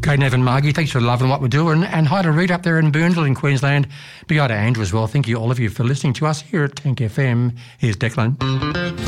Great, Evan Margie, thanks for loving what we're doing. And hi to Reed up there in Bourneville in Queensland. Big hi to Andrew as well. Thank you, all of you, for listening to us here at Tank FM. Here's Declan.